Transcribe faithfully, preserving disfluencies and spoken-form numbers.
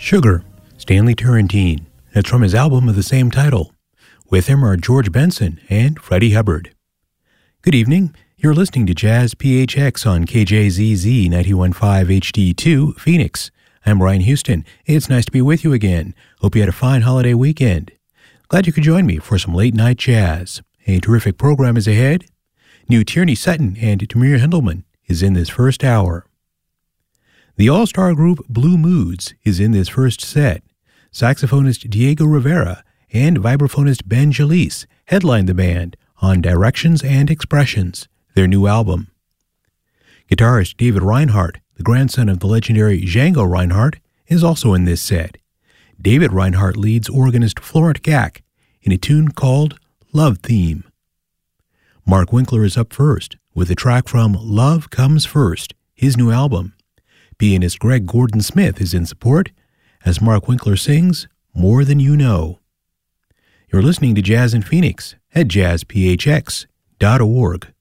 Sugar, Stanley Turrentine. That's from his album of the same title. With him are George Benson and Freddie Hubbard. Good evening. You're listening to Jazz P H X on K J Z Z ninety-one point five H D two, Phoenix. I'm Brian Houston. It's nice to be with you again. Hope you had a fine holiday weekend. Glad you could join me for some late-night jazz. A terrific program is ahead. New Tierney Sutton and Tamir Hendelman is in this first hour. The all-star group Blue Moods is in this first set. Saxophonist Diego Rivera and vibraphonist Ben Jalise headlined the band on Directions and Expressions, their new album. Guitarist David Reinhardt, the grandson of the legendary Django Reinhardt, is also in this set. David Reinhardt leads organist Florent Gack in a tune called Love Theme. Mark Winkler is up first with a track from Love Comes First, his new album. Pianist Greg Gordon Smith is in support as Mark Winkler sings More Than You Know. You're listening to Jazz in Phoenix at jazz p h x dot org.